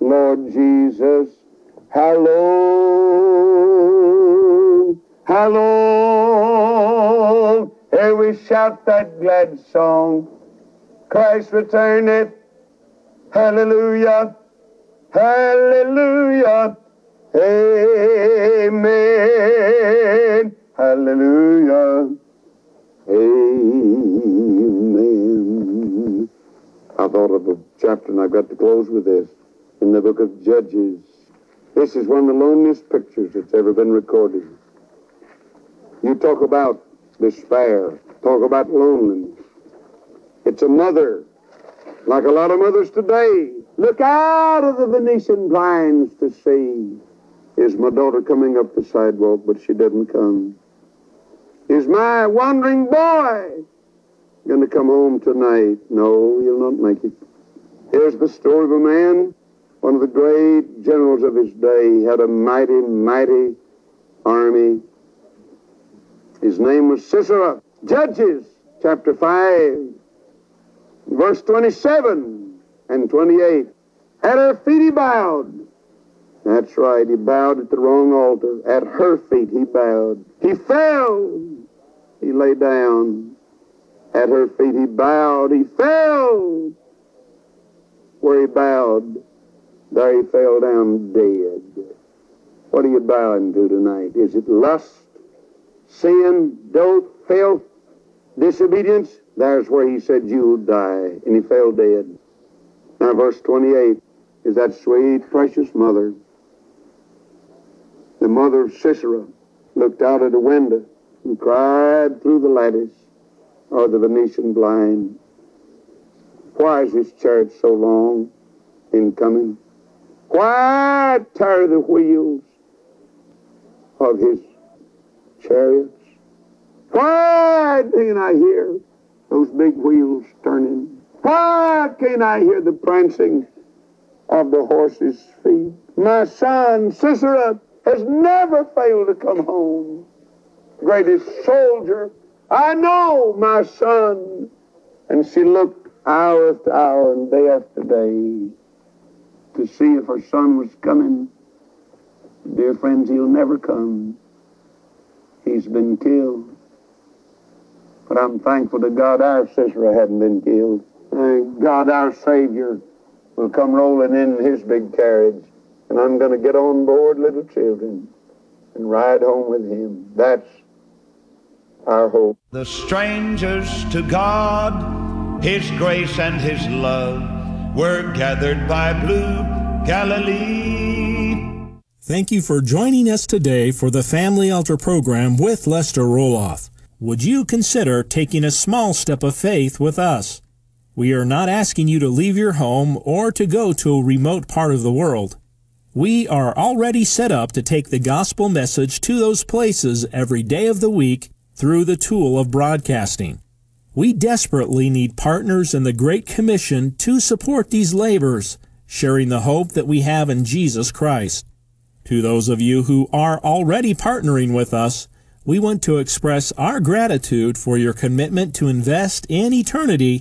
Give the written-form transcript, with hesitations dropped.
Lord Jesus, hallowed, hallowed. Ere we shout that glad song, Christ returneth, hallelujah, hallelujah, amen, hallelujah, amen. I thought of a chapter, and I've got to close with this, in the book of Judges. This is one of the loneliest pictures that's ever been recorded. You talk about despair, talk about loneliness. It's a mother, like a lot of mothers today, look out of the Venetian blinds to see, is my daughter coming up the sidewalk, but she didn't come? Is my wandering boy going to come home tonight? No, he'll not make it. Here's the story of a man, one of the great generals of his day. He had a mighty, mighty army. His name was Sisera. Judges, chapter 5, verse 27 and 28. At her feet he bowed. That's right, he bowed at the wrong altar. At her feet he bowed. He fell. He lay down. At her feet he bowed. He fell. Where he bowed, there he fell down dead. What are you bowing to tonight? Is it lust, sin, dope, filth, disobedience? There's where he said you'll die, and he fell dead. Now verse 28 is that sweet, precious mother. The mother of Sisera looked out at a window and cried through the lattice or the Venetian blind. Why is this chariot so long in coming? Why tire the wheels of his chariots? Why can't I hear those big wheels turning? Why can't I hear the prancing of the horses' feet? My son, Sisera, has never failed to come home. Greatest soldier I know, my son. And she looked hour after hour and day after day to see if her son was coming. Dear friends, he'll never come. He's been killed. But I'm thankful to God our Sisera hadn't been killed. Thank God our Savior will come rolling in his big carriage, and I'm going to get on board little children and ride home with him. That's our hope. The strangers to God, His grace and His love, were gathered by blue Galilee. Thank you for joining us today for the Family Altar program with Lester Roloff. Would you consider taking a small step of faith with us? We are not asking you to leave your home or to go to a remote part of the world. We are already set up to take the gospel message to those places every day of the week through the tool of broadcasting. We desperately need partners in the Great Commission to support these labors, sharing the hope that we have in Jesus Christ. To those of you who are already partnering with us, we want to express our gratitude for your commitment to invest in eternity